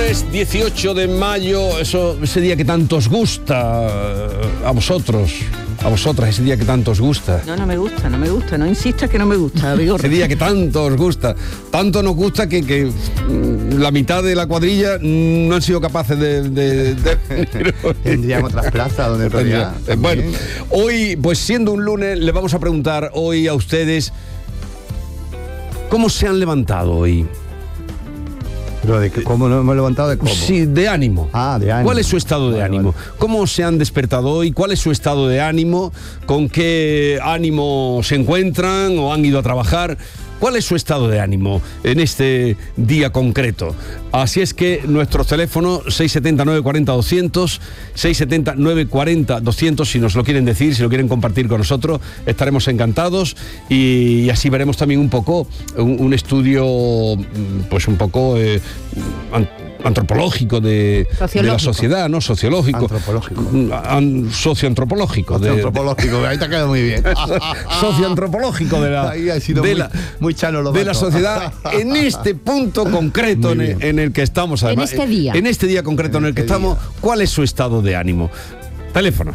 Lunes 18 de mayo, ese día que tanto os gusta a vosotros, a vosotras, ese día que tanto os gusta. No me gusta, no insistas que no me gusta, Vigorra. Ese día que tanto os gusta, tanto nos gusta que la mitad de la cuadrilla no han sido capaces de Tendrían otras plazas donde podría. Bueno, hoy, pues siendo un lunes, le vamos a preguntar hoy a ustedes ¿cómo se han levantado hoy? Pero de que, ¿cómo nos hemos levantado? ¿De cómo? Sí, de ánimo. Ah, de ánimo. ¿Cuál es su estado de ánimo? Vale. ¿Cómo se han despertado hoy? ¿Cuál es su estado de ánimo? ¿Con qué ánimo se encuentran o han ido a trabajar? ¿Cuál es su estado de ánimo en este día concreto? Así es que nuestros teléfonos 670-940-200, 670-940-200, si nos lo quieren decir, si lo quieren compartir con nosotros, estaremos encantados y así veremos también un poco un estudio, pues un poco antropológico de la sociedad, ¿no? Sociológico. Antropológico. Socioantropológico. Antropológico, ahí te ha quedado muy bien. Socioantropológico de la... Ahí ha sido muy chano lo de la sociedad en este punto concreto en el que estamos, además. En este día concreto en el que estamos, ¿cuál es su estado de ánimo? Teléfono.